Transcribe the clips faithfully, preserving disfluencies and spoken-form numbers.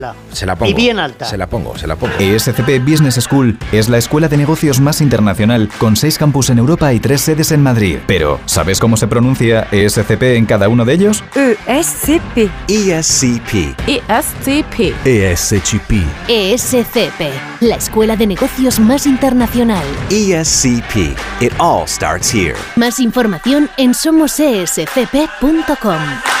Se la pongo. Y bien alta. Se la pongo, se la pongo. E S C P Business School es la escuela de negocios más internacional, con seis campus en Europa y tres sedes en Madrid. Pero, ¿sabes cómo se pronuncia E S C P en cada uno de ellos? E S C P. E S C P. E S C P. E S C P. E S C P, la escuela de negocios más internacional. E S C P. It all starts here. Más información en somos e s c p punto com.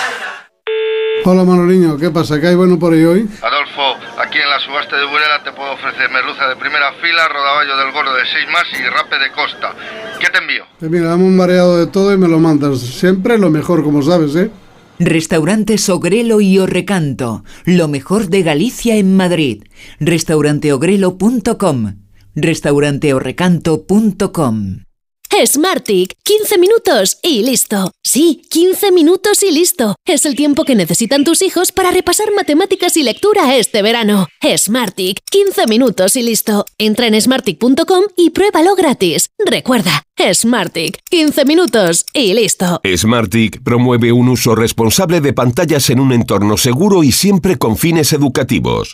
Hola Manoliño, ¿qué pasa? ¿Qué hay bueno por ahí hoy? Adolfo, aquí en la subasta de Burela te puedo ofrecer merluza de primera fila, rodaballo del gordo de seis más y rape de costa. ¿Qué te envío? Pues mira, dame un mareado de todo y me lo mandas. Siempre lo mejor, como sabes, ¿eh? Restaurantes Ogrelo y Orrecanto, lo mejor de Galicia en Madrid. restaurante ogrelo punto com, restaurante orrecanto punto com. Smartick, quince minutos y listo. Sí, quince minutos y listo. Es el tiempo que necesitan tus hijos para repasar matemáticas y lectura este verano. Smartick, quince minutos y listo. Entra en smartick punto com y pruébalo gratis. Recuerda, Smartick, quince minutos y listo. Smartick promueve un uso responsable de pantallas en un entorno seguro y siempre con fines educativos.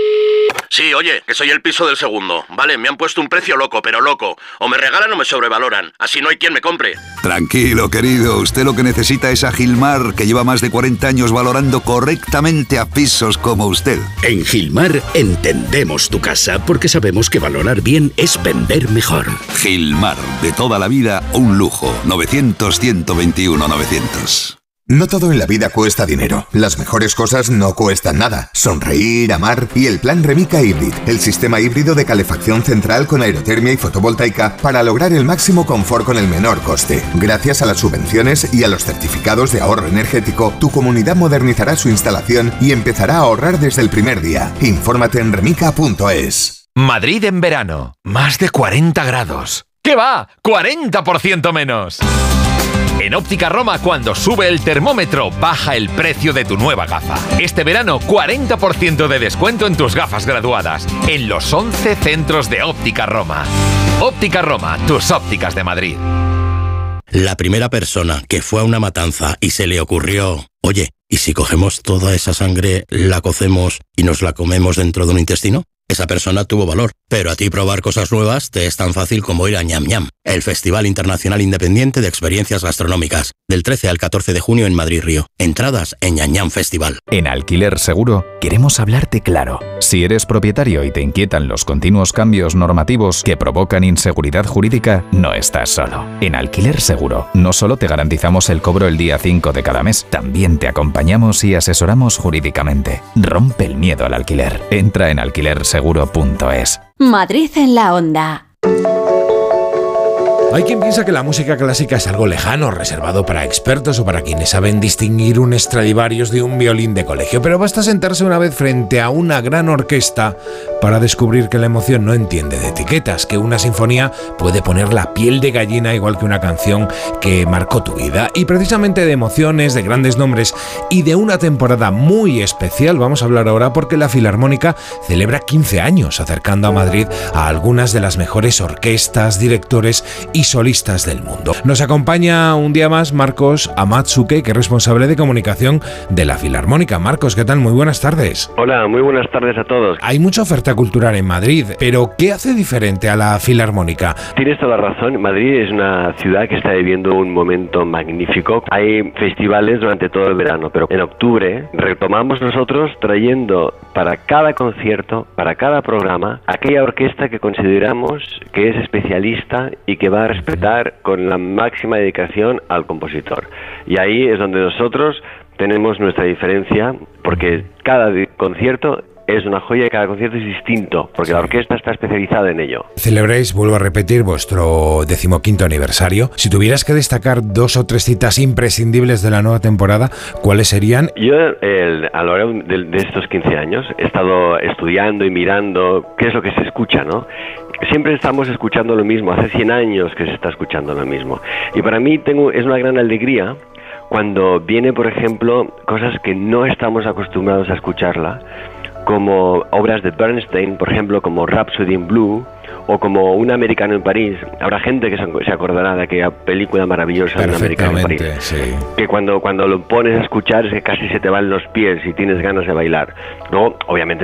Sí, oye, que soy el piso del segundo. Vale, me han puesto un precio loco, pero loco. O me regalan o me sobrevaloran. Así no hay quien me compre. Tranquilo, querido. Usted lo que necesita es a Gilmar, que lleva más de cuarenta años valorando correctamente a pisos como usted. En Gilmar entendemos tu casa porque sabemos que valorar bien es vender mejor. Gilmar, de toda la vida, un lujo. novecientos, ciento veintiuno, novecientos. No todo en la vida cuesta dinero. Las mejores cosas no cuestan nada. Sonreír, amar y el plan Remica Hybrid, el sistema híbrido de calefacción central con aerotermia y fotovoltaica para lograr el máximo confort con el menor coste. Gracias a las subvenciones y a los certificados de ahorro energético, tu comunidad modernizará su instalación y empezará a ahorrar desde el primer día. Infórmate en remica punto es. Madrid en verano. Más de cuarenta grados. ¿Qué va? ¡cuarenta por ciento menos! En Óptica Roma, cuando sube el termómetro, baja el precio de tu nueva gafa. Este verano, cuarenta por ciento de descuento en tus gafas graduadas, en los once centros de Óptica Roma. Óptica Roma, tus ópticas de Madrid. La primera persona que fue a una matanza y se le ocurrió, oye, ¿y si cogemos toda esa sangre, la cocemos y nos la comemos dentro de un intestino? Esa persona tuvo valor, pero a ti probar cosas nuevas te es tan fácil como ir a Ñam Ñam, el Festival Internacional Independiente de Experiencias Gastronómicas, del trece al catorce de junio en Madrid Río. Entradas en Ñam Ñam Festival. En Alquiler Seguro queremos hablarte claro. Si eres propietario y te inquietan los continuos cambios normativos que provocan inseguridad jurídica, no estás solo. En Alquiler Seguro no solo te garantizamos el cobro el día cinco de cada mes, también te acompañamos y asesoramos jurídicamente. Rompe el miedo al alquiler. Entra en alquiler seguro punto es. Madrid en la onda. Hay quien piensa que la música clásica es algo lejano, reservado para expertos o para quienes saben distinguir un Stradivarius de un violín de colegio, pero basta sentarse una vez frente a una gran orquesta para descubrir que la emoción no entiende de etiquetas, que una sinfonía puede poner la piel de gallina igual que una canción que marcó tu vida. Y precisamente de emociones, de grandes nombres y de una temporada muy especial vamos a hablar ahora, porque la Filarmónica celebra quince años, acercando a Madrid a algunas de las mejores orquestas, directores y solistas del mundo. Nos acompaña un día más Marcos Amatsuke, que es responsable de comunicación de la Filarmónica. Marcos, ¿qué tal? Muy buenas tardes. Hola, muy buenas tardes a todos. Hay mucha oferta cultural en Madrid, pero ¿qué hace diferente a la Filarmónica? Tienes toda la razón. Madrid es una ciudad que está viviendo un momento magnífico. Hay festivales durante todo el verano, pero en octubre retomamos nosotros trayendo para cada concierto, para cada programa, aquella orquesta que consideramos que es especialista y que va a respetar con la máxima dedicación al compositor. Y ahí es donde nosotros tenemos nuestra diferencia, porque cada concierto es una joya y cada concierto es distinto, porque la orquesta está especializada en ello. Celebráis, vuelvo a repetir, vuestro decimoquinto aniversario. Si tuvieras que destacar dos o tres citas imprescindibles de la nueva temporada, ¿cuáles serían? Yo, el, a lo largo de, de estos quince años, he estado estudiando y mirando qué es lo que se escucha, ¿no? Siempre estamos escuchando lo mismo, hace cien años que se está escuchando lo mismo. Y para mí tengo, es una gran alegría cuando viene, por ejemplo, cosas que no estamos acostumbrados a escucharla, como obras de Bernstein, por ejemplo, como Rhapsody in Blue, o como Un americano en París. Habrá gente que se acordará de aquella película maravillosa de Un americano en París. Sí. Que cuando, cuando lo pones a escuchar es que casi se te van los pies y tienes ganas de bailar. Luego, obviamente,